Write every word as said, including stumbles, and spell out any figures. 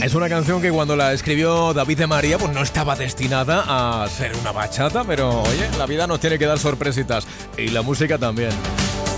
Es una canción que cuando la escribió David de María pues no estaba destinada a ser una bachata, pero oye, la vida nos tiene que dar sorpresitas y la música también.